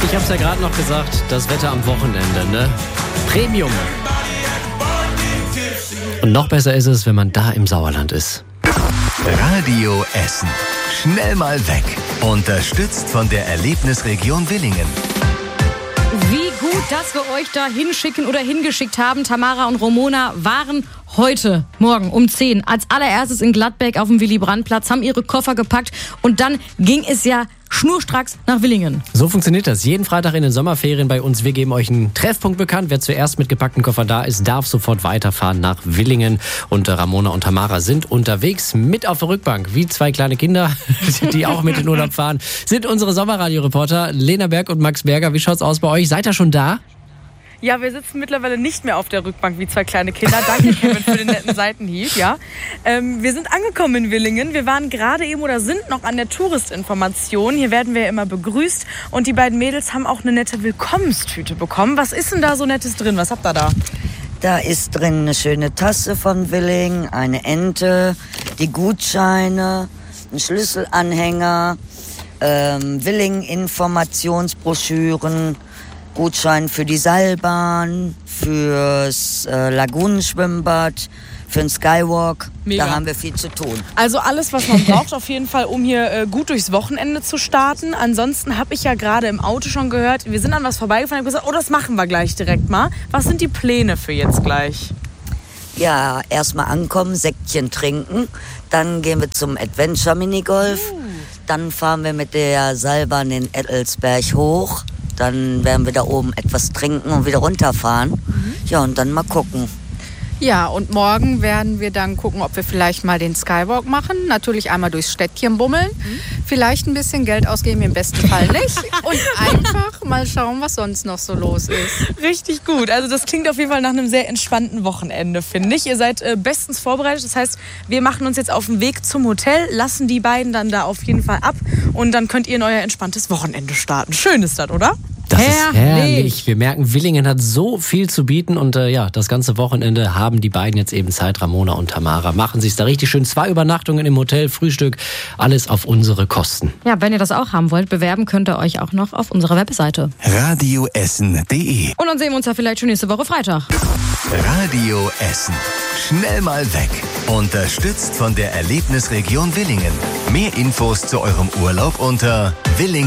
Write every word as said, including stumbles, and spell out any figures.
Ich hab's ja gerade noch gesagt, das Wetter am Wochenende, ne? Premium. Und noch besser ist es, wenn man da im Sauerland ist. Radio Essen. Schnell mal weg. Unterstützt von der Erlebnisregion Villingen. Wie gut, dass wir euch da hinschicken oder hingeschickt haben. Tamara und Ramona waren heute Morgen um zehn als allererstes in Gladbeck auf dem Willy-Brandt-Platz, haben ihre Koffer gepackt und dann ging es ja schnurstracks nach Willingen. So funktioniert das. Jeden Freitag in den Sommerferien bei uns. Wir geben euch einen Treffpunkt bekannt. Wer zuerst mit gepackten Koffer da ist, darf sofort weiterfahren nach Willingen. Und Ramona und Tamara sind unterwegs mit auf der Rückbank. Wie zwei kleine Kinder, die auch mit in Urlaub fahren, sind unsere Sommerradio-Reporter Lena Berg und Max Berger. Wie schaut's aus bei euch? Seid ihr schon da? Ja, wir sitzen mittlerweile nicht mehr auf der Rückbank wie zwei kleine Kinder. Danke, Kevin, für den netten Seitenhieb. Ja. Ähm, wir sind angekommen in Willingen. Wir waren gerade eben oder sind noch an der Touristinformation. Hier werden wir ja immer begrüßt. Und die beiden Mädels haben auch eine nette Willkommenstüte bekommen. Was ist denn da so Nettes drin? Was habt ihr da? Da ist drin eine schöne Tasse von Willing, eine Ente, die Gutscheine, ein Schlüsselanhänger, ähm, Willing-Informationsbroschüren, Gutschein für die Seilbahn, fürs äh, Lagunenschwimmbad, für den Skywalk. Mega. Da haben wir viel zu tun. Also alles, was man braucht auf jeden Fall, um hier äh, gut durchs Wochenende zu starten. Ansonsten habe ich ja gerade im Auto schon gehört, wir sind an was vorbeigefahren und haben gesagt, oh, das machen wir gleich direkt mal. Was sind die Pläne für jetzt gleich? Ja, erstmal ankommen, Säckchen trinken, dann gehen wir zum Adventure Minigolf, uh. dann fahren wir mit der Seilbahn den Ettelsberg hoch. Dann werden wir da oben etwas trinken und wieder runterfahren. Mhm. Ja, und dann mal gucken. Ja, und morgen werden wir dann gucken, ob wir vielleicht mal den Skywalk machen. Natürlich einmal durchs Städtchen bummeln. Mhm. Vielleicht ein bisschen Geld ausgeben, im besten Fall nicht. Und einfach mal schauen, was sonst noch so los ist. Richtig gut. Also das klingt auf jeden Fall nach einem sehr entspannten Wochenende, finde ich. Ihr seid äh, bestens vorbereitet. Das heißt, wir machen uns jetzt auf den Weg zum Hotel, lassen die beiden dann da auf jeden Fall ab. Und dann könnt ihr in euer entspanntes Wochenende starten. Schön ist das, oder? Das herrlich. ist herrlich. Wir merken, Willingen hat so viel zu bieten und äh, ja, das ganze Wochenende haben die beiden jetzt eben Zeit. Ramona und Tamara machen sich's da richtig schön. Zwei Übernachtungen im Hotel, Frühstück, alles auf unsere Kosten. Ja, wenn ihr das auch haben wollt, bewerben könnt ihr euch auch noch auf unserer Webseite. radioessen punkt de. Und dann sehen wir uns ja vielleicht schon nächste Woche Freitag. Radio Essen. Schnell mal weg. Unterstützt von der Erlebnisregion Villingen. Mehr Infos zu eurem Urlaub unter Villingen.